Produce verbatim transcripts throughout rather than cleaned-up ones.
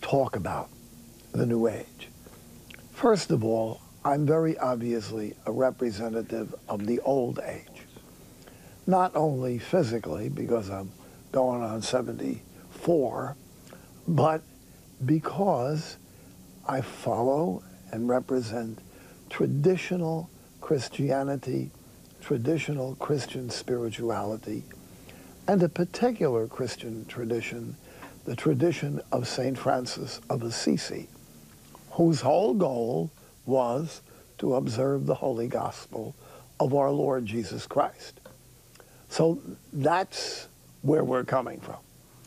talk about the New Age. First of all, I'm very obviously a representative of the old age. Not only physically, because I'm going on seventy-four, but because I follow and represent traditional Christianity, traditional Christian spirituality, and a particular Christian tradition, the tradition of Saint Francis of Assisi, whose whole goal was to observe the Holy Gospel of our Lord Jesus Christ. So that's where we're coming from.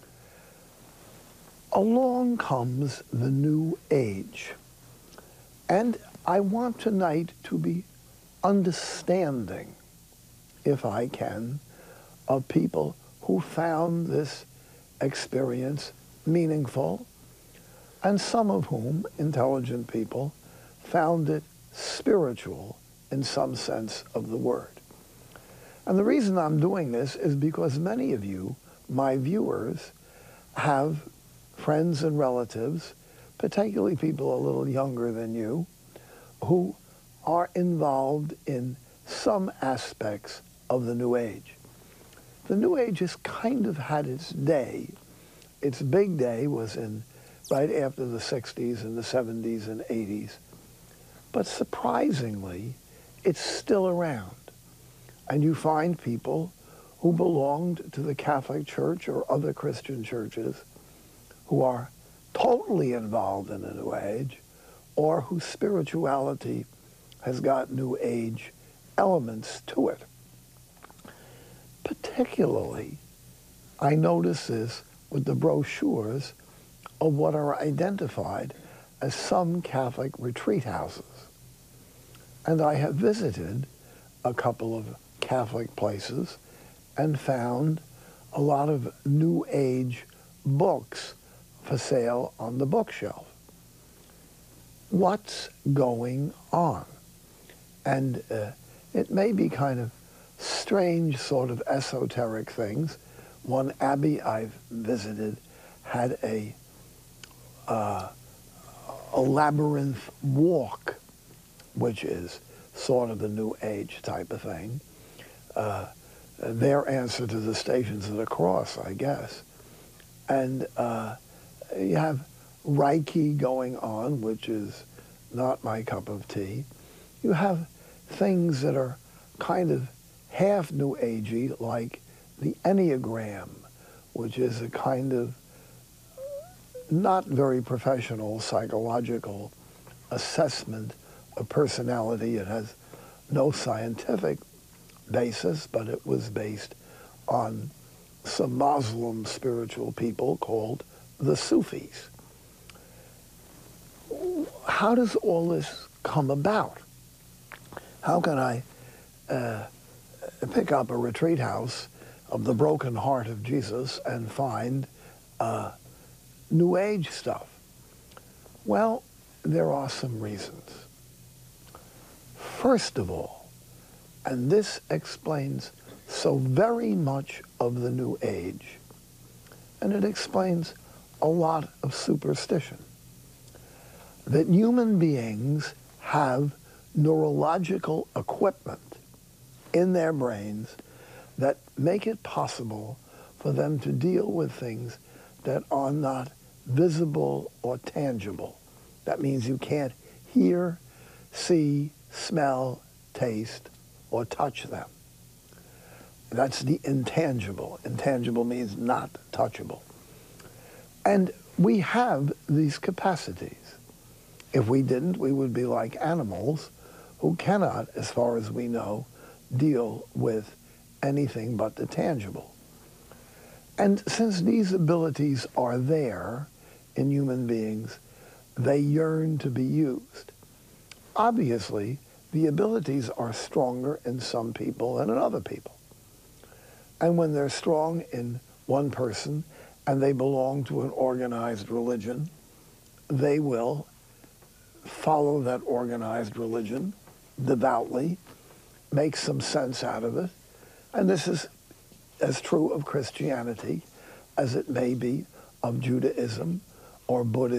Along comes the New Age. And I want tonight to be understanding, if I can, of people who found this experience meaningful, and some of whom, intelligent people, found it spiritual in some sense of the word. And the reason I'm doing this is because many of you, my viewers, have friends and relatives, particularly people a little younger than you, who are involved in some aspects of the New Age. The New Age has kind of had its day. Its big day was in right after the sixties and the seventies and eighties. But surprisingly, it's still around. And you find people who belonged to the Catholic Church or other Christian churches who are totally involved in the New Age, or whose spirituality has got New Age elements to it. Particularly, I notice this with the brochures of what are identified as some Catholic retreat houses. And I have visited a couple of Catholic places and found a lot of New Age books for sale on the bookshelf. What's going on? And uh, it may be kind of strange sort of esoteric things. One abbey I've visited had a, uh, a labyrinth walk, which is sort of the New Age type of thing. Uh, their answer to the Stations of the Cross, I guess. And uh, you have Reiki going on, which is not my cup of tea. You have things that are kind of half New Agey, like the Enneagram, which is a kind of not very professional psychological assessment of personality. It has no scientific basis, but it was based on some Muslim spiritual people called the Sufis. How does all this come about? How can I uh, pick up a retreat house of the broken heart of Jesus and find uh, New Age stuff? Well, there are some reasons. First of all, and this explains so very much of the New Age, and it explains a lot of superstition, that human beings have neurological equipment in their brains that make it possible for them to deal with things that are not visible or tangible. That means you can't hear, see, smell, taste, or touch them. That's the intangible. Intangible means not touchable. And we have these capacities. If we didn't, we would be like animals who cannot, as far as we know, deal with anything but the tangible. And since these abilities are there in human beings, they yearn to be used. Obviously, the abilities are stronger in some people than in other people. And when they're strong in one person and they belong to an organized religion, they will follow that organized religion devoutly, make some sense out of it. And this is as true of Christianity as it may be of Judaism or Buddhism